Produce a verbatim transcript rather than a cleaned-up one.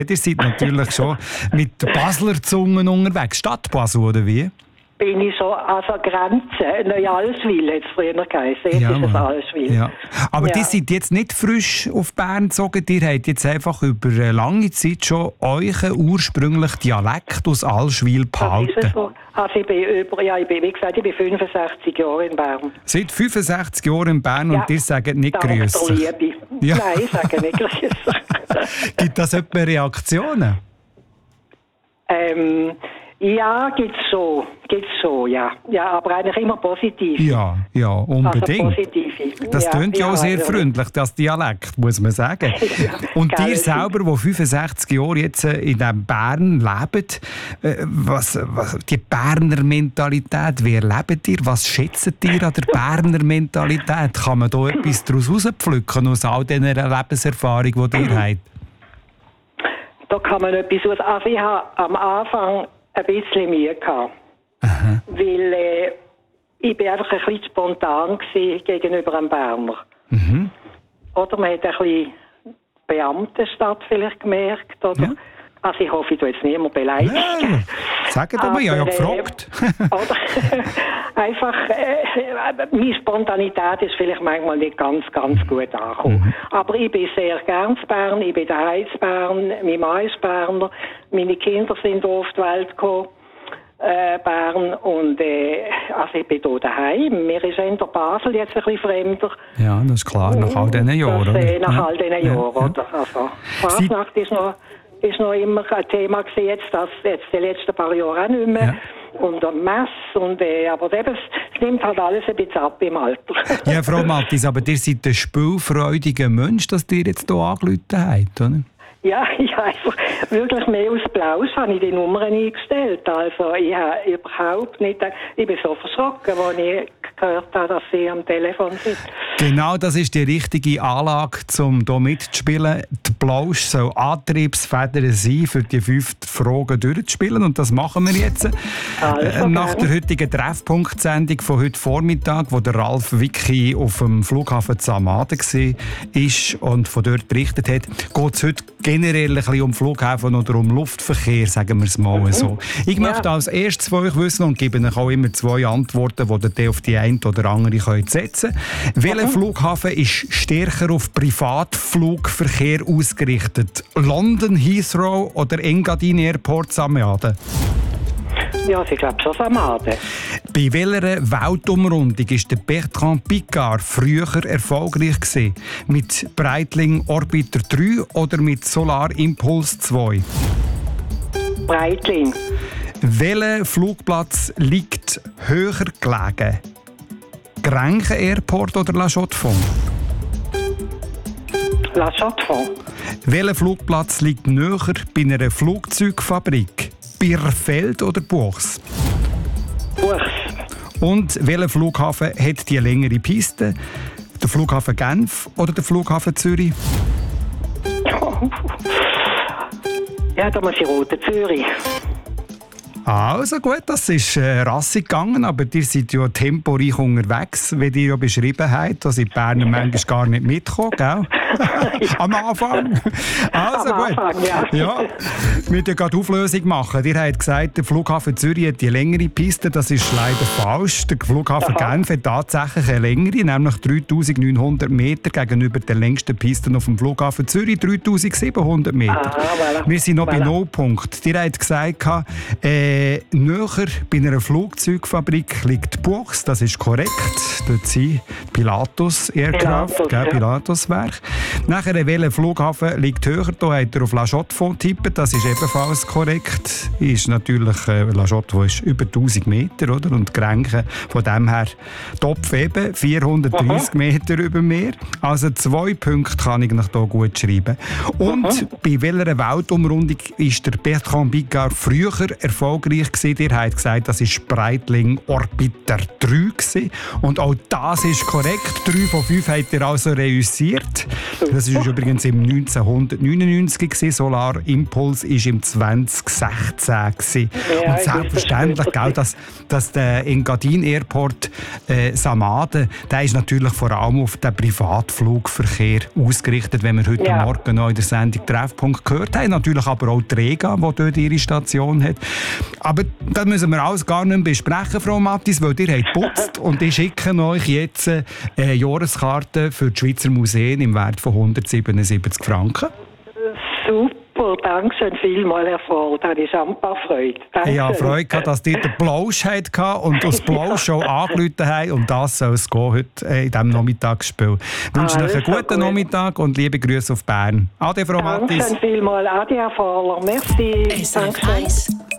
Ihr seid natürlich schon mit der Basler Zungen unterwegs. Stadt Basel, oder wie? Bin ich so, also Grenze, Neualswil hat es früher geheißen, jetzt Ja, ist es Mann. Alswil. Ja. Aber Ja. die seid jetzt nicht frisch auf Bern gezogen, ihr habt jetzt einfach über eine lange Zeit schon euren ursprünglichen Dialekt aus Alswil Das ist es behalten. so. Also ich bin über, ja, ich bin, wie gesagt, ich bin fünfundsechzig Jahre in Bern. Seit fünfundsechzig Jahren in Bern Ja. und ihr sagt nicht Dank der «Grüße». Liebe. Ja. Nein, ich sage nicht Grüße. Gibt das etwa Reaktionen? ähm, ja, gibt's so, gibt's so, ja. Ja, aber eigentlich immer positiv. Ja, ja, unbedingt. Also positive. Das tönt ja auch sehr also- freundlich, das Dialekt, muss man sagen. Ja, Und gell, ihr das selber, die fünfundsechzig Jahre jetzt äh, in diesem Bern lebt, äh, was, was, die Berner Mentalität, wie erlebt ihr? Was schätzt ihr an der Berner Mentalität? Kann man da etwas daraus rauspflücken, aus all dieser Lebenserfahrung, die ihr habt? Da kann man etwas aus. Also ich habe am Anfang ein bisschen Mühe gehabt. Aha. Weil äh, ich bin einfach ein bisschen spontan gewesen gegenüber einem Berner. Mhm. Oder man hat ein bisschen Beamtenstadt vielleicht gemerkt. Oder? Ja. Also ich hoffe, ich tue jetzt niemand beleidigen. Ja, sagen aber, ich habe ja Aber, äh, gefragt. Oder einfach, äh, meine Spontanität ist vielleicht manchmal nicht ganz, ganz gut angekommen. Mhm. Aber ich bin sehr gern in Bern, ich bin daheim in Bern, mein Mann ist Berner, meine Kinder sind auf die Welt gekommen, äh, Bern, und äh, also ich bin hier daheim. Mir ist eher Basel jetzt ein bisschen fremder. Ja, das ist klar, nach all diesen Jahren. Das, äh, oder? nach Ja. all diesen Ja, Jahren, ja. oder? Also, Fasnacht ist noch... ist noch immer ein Thema gewesen, jetzt, das, jetzt die letzten paar Jahre auch nicht mehr. Ja. Und am Mess und äh, aber eben, es nimmt halt alles ein bisschen ab im Alter. Ja, Frau Maltis, aber ihr seid ein spielfreudiger Mensch, dass ihr jetzt hier angerufen habt, oder? Ja, ich habe einfach wirklich mehr aus Blaus habe ich die Nummern eingestellt. Also ich habe überhaupt nicht, ich bin so verschrocken, als ich gehört habe, dass sie am Telefon sind. Genau, das ist die richtige Anlage, um hier mitzuspielen. Der Plausch soll Antriebsfeder sein, für die fünf Fragen durchzuspielen. Und das machen wir jetzt. Also, Äh, Nach gerne. der heutigen Treffpunkt-Sendung von heute Vormittag, wo der Ralf Wicki auf dem Flughafen Zamaden war und von dort berichtet hat, geht es heute generell ein bisschen um Flughafen oder um Luftverkehr, sagen wir es mal so. Ich Ja. möchte als erstes von euch wissen und gebe euch auch immer zwei Antworten, die ihr auf die eine oder andere könnt setzen könnt. Welcher Flughafen ist stärker auf Privatflugverkehr ausgerichtet? London Heathrow oder Engadin Airport Zamaden? Ja, ich glaube schon Samaden. Bei welcher Weltumrundung war der Bertrand Piccard früher erfolgreich gewesen? Mit Breitling Orbiter drei oder mit Solar Impulse zwei? Breitling. Welcher Flugplatz liegt höher gelegen? Grenchen Airport oder La Chaux-de-Fonds? La Chaux-de-Fonds. Welcher Flugplatz liegt näher bei einer Flugzeugfabrik? Birfeld oder Buchs? Buchs. Und welcher Flughafen hat die längere Piste? Der Flughafen Genf oder der Flughafen Zürich? Ja, da muss ich Rote Zürich. Also gut, das ist äh, rassig gegangen, aber ihr seid ja temporeich unterwegs, wie ihr ja beschrieben habt. Da sind die Berner manchmal gar nicht mitgekommen, gell? Am Anfang. Also Am gut. Anfang, ja. Ja, wir müssen gerade Auflösung machen. Ihr habt gesagt, der Flughafen Zürich hat die längere Piste. Das ist leider falsch. Der Flughafen Aha. Genf hat tatsächlich eine längere, nämlich dreitausendneunhundert Meter gegenüber der längsten Piste auf dem Flughafen Zürich, dreitausendsiebenhundert Meter. Ah, voilà. Wir sind noch bei Voilà. Nullpunkt. Ihr habt gesagt, äh, näher bei einer Flugzeugfabrik liegt Buchs, das ist korrekt. Dort sind Pilatus Aircraft, Pilatus, gell, ja. Pilatus Werk. Nachher, welcher Flughafen liegt höher? Da hat er auf La Chaux-de-Fonds getippt, das ist ebenfalls korrekt. Ist natürlich, äh, La Chaux-de-Fonds ist über tausend Meter, oder? Und Grenchen von dem her Topf eben, vierhundertdreissig Meter über Meer. Also zwei Punkte kann ich noch hier gut schreiben. Und bei welcher Weltumrundung ist der Bertrand Piccard früher erfolgreich gewesen? Ihr habt gesagt, das ist Breitling Orbiter drei gewesen. Und auch das ist korrekt. Drei von fünf habt ihr also reüssiert. Das war übrigens im neunzehnhundertneunundneunzig gewesen. Solar Impulse war im zwanzig sechzehn gewesen. Ja, und selbstverständlich, das gell, dass, dass der Engadin Airport äh, Samaden, der ist natürlich vor allem auf den Privatflugverkehr ausgerichtet, wenn wir heute Ja. Morgen noch in der Sendung Treffpunkt gehört haben. Natürlich aber auch die Rega, die dort ihre Station hat. Aber das müssen wir alles gar nicht mehr besprechen, Frau Mattis, weil ihr habt geputzt und ich schicke euch jetzt eine Jahreskarte für die Schweizer Museen im Wert von hundertsiebenundsiebzig Franken. Super, danke schön vielmals, Herr Voll. Das ist ein paar Freude. Danke. Ich habe Freude gehabt, dass ihr den Plausch hattet und das Plausch schon angerufen haben. Und das soll es gehen heute in diesem Nachmittagsspiel. Ich wünsche euch einen Also guten gut. Nachmittag und liebe Grüße auf Bern. Ade, Frau Danke Mattis. schön vielmals. Adi, Herr Voller. Merci. S R F Danke schön. eins